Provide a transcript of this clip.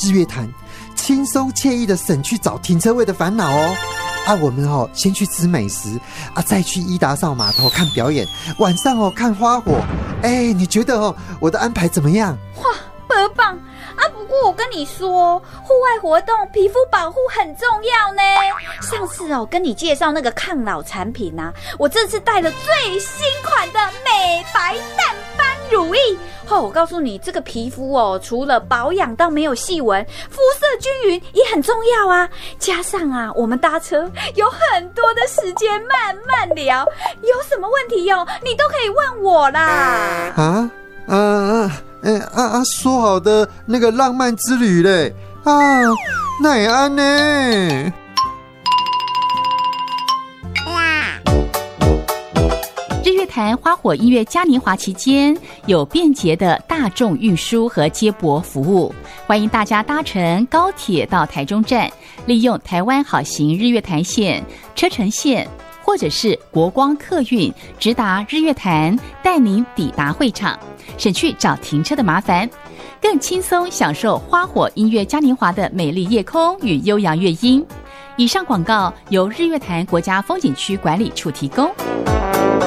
日月潭，轻松惬意的省去找停车位的烦恼哦。我们先去吃美食再去伊达邵码头看表演，晚上看花火。你觉得我的安排怎么样？ 哇，倍棒！不过我跟你说，户外活动皮肤保护很重要呢。上次跟你介绍那个抗老产品我这次带了最新款的美白淡斑乳液。我告诉你，这个皮肤除了保养到没有细纹，肤色均匀也很重要啊。加上我们搭车有很多的时间慢慢聊，有什么问题你都可以问我啦。 说好的那个浪漫之旅嘞那也安呢。 日月潭花火音乐嘉年华期间，有便捷的大众运输和接驳服务，欢迎大家搭乘高铁到台中站，利用台湾好行日月潭线、车城线或者是国光客运直达日月潭，带您抵达会场，省去找停车的麻烦，更轻松享受花火音乐嘉年华的美丽夜空与悠扬乐音。以上广告由日月潭国家风景区管理处提供。